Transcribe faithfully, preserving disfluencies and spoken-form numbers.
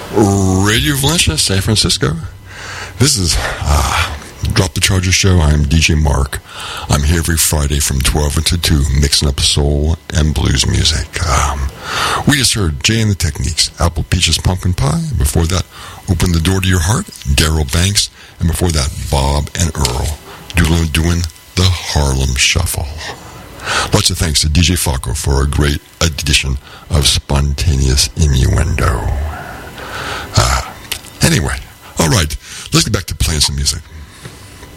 Radio Valencia, San Francisco. This is uh, Drop the Charger Show. I'm D J Mark. I'm here every Friday from twelve until two, mixing up soul and blues music. Um, we just heard Jay and the Techniques, Apple Peaches Pumpkin Pie. Before that, Open the Door to Your Heart, Daryl Banks. And before that, Bob and Earl doing, doing the Harlem Shuffle. Lots of thanks to D J Falco for a great edition of Spontaneous Innuendo. Uh, anyway, all right, let's get back to playing some music.